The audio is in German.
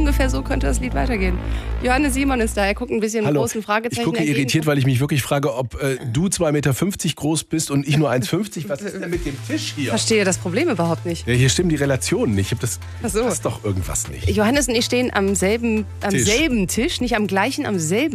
ungefähr so könnte das Lied weitergehen. Johannes Simon ist da, er guckt ein bisschen mit großen Fragezeichen. Ich gucke irritiert, weil ich mich wirklich frage, ob du 2,50 Meter groß bist und ich nur 1,50 Meter. Was ist denn mit dem Tisch hier? Ich verstehe das Problem überhaupt nicht. Ja, hier stimmen die Relationen nicht. Das Ach so. passt doch irgendwas nicht. Johannes und ich stehen am selben Tisch, nicht am gleichen, am selben.